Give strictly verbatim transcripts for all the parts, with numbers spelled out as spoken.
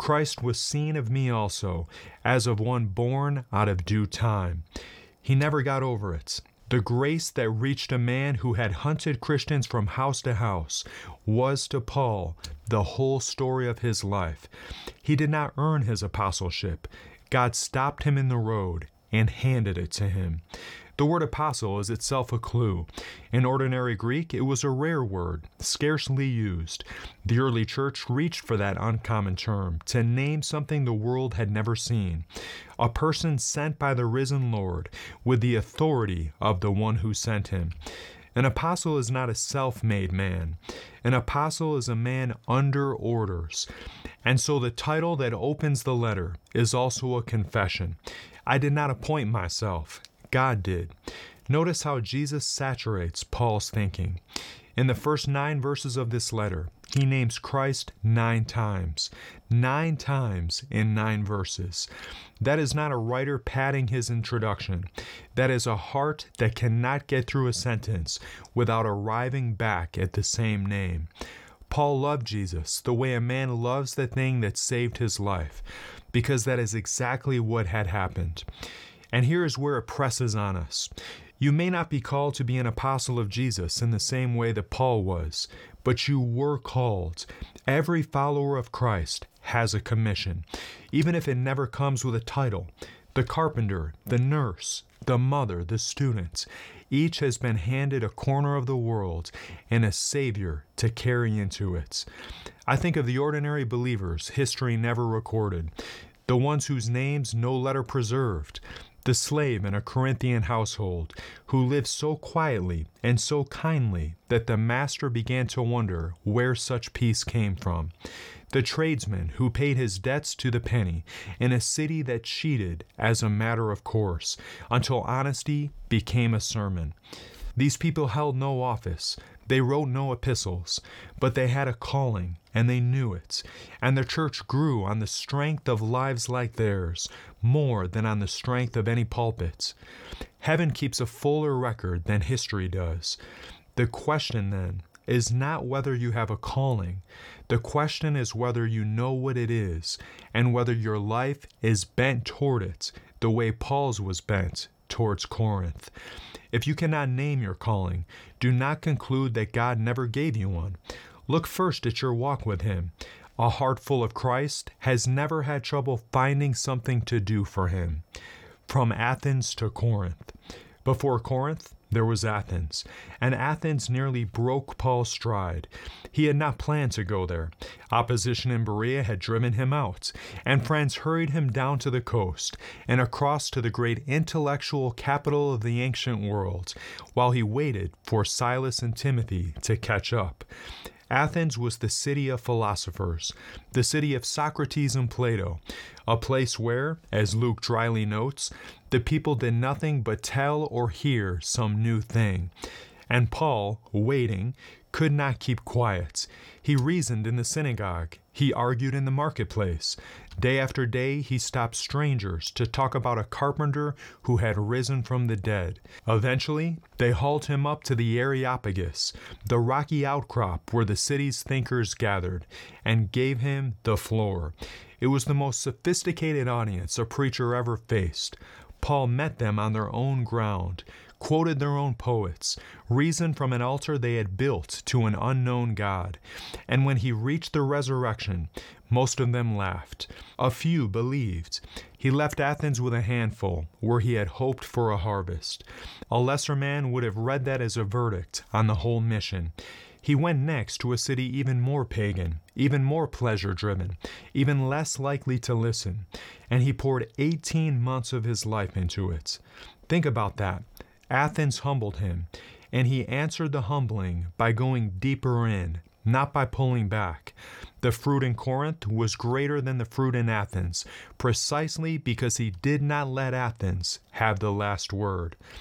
Christ was seen of me also, as of one born out of due time. He never got over it. The grace that reached a man who had hunted Christians from house to house was to Paul the whole story of his life. He did not earn his apostleship. God stopped him in the road and handed it to him. The word apostle is itself a clue. In ordinary Greek, it was a rare word, scarcely used. The early church reached for that uncommon term to name something the world had never seen. A person sent by the risen Lord with the authority of the one who sent him. An apostle is not a self-made man. An apostle is a man under orders. And so the title that opens the letter is also a confession. I did not appoint myself. God did. Notice how Jesus saturates Paul's thinking. In the first nine verses of this letter, he names Christ nine times. Nine times in nine verses. That is not a writer padding his introduction. That is a heart that cannot get through a sentence without arriving back at the same name. Paul loved Jesus the way a man loves the thing that saved his life, because that is exactly what had happened. And here is where it presses on us. You may not be called to be an apostle of Jesus in the same way that Paul was, but you were called. Every follower of Christ has a commission, even if it never comes with a title. The carpenter, the nurse, the mother, the student, each has been handed a corner of the world and a Savior to carry into it. I think of the ordinary believers history never recorded, the ones whose names no letter preserved, the slave in a Corinthian household who lived so quietly and so kindly that the master began to wonder where such peace came from, the tradesman who paid his debts to the penny in a city that cheated as a matter of course until honesty became a sermon. These people held no office. They wrote no epistles, but they had a calling, and they knew it. And the church grew on the strength of lives like theirs, more than on the strength of any pulpits. Heaven keeps a fuller record than history does. The question, then, is not whether you have a calling. The question is whether you know what it is, and whether your life is bent toward it, the way Paul's was bent towards Corinth. If you cannot name your calling, do not conclude that God never gave you one. Look first at your walk with Him. A heart full of Christ has never had trouble finding something to do for Him. From Athens to Corinth. Before Corinth, there was Athens, and Athens nearly broke Paul's stride. He had not planned to go there. Opposition in Berea had driven him out, and friends hurried him down to the coast and across to the great intellectual capital of the ancient world, while he waited for Silas and Timothy to catch up. Athens was the city of philosophers, the city of Socrates and Plato, a place where, as Luke dryly notes, the people did nothing but tell or hear some new thing. And Paul, waiting, could not keep quiet. He reasoned in the synagogue. He argued in the marketplace. Day after day, he stopped strangers to talk about a carpenter who had risen from the dead. Eventually, they hauled him up to the Areopagus, the rocky outcrop where the city's thinkers gathered, and gave him the floor. It was the most sophisticated audience a preacher ever faced. Paul met them on their own ground, quoted their own poets, reasoned from an altar they had built to an unknown God. And when he reached the resurrection, most of them laughed. A few believed. He left Athens with a handful, where he had hoped for a harvest. A lesser man would have read that as a verdict on the whole mission. He went next to a city even more pagan, even more pleasure-driven, even less likely to listen, and he poured eighteen months of his life into it. Think about that. Athens humbled him, and he answered the humbling by going deeper in, not by pulling back. The fruit in Corinth was greater than the fruit in Athens, precisely because he did not let Athens have the last word.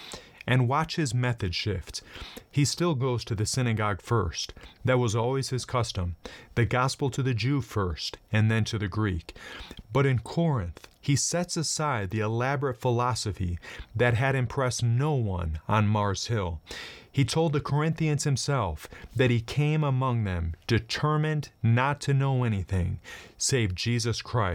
And watch his method shift. He still goes to the synagogue first. That was always his custom. The gospel to the Jew first, and then to the Greek. But in Corinth, he sets aside the elaborate philosophy that had impressed no one on Mars Hill. He told the Corinthians himself that he came among them determined not to know anything save Jesus Christ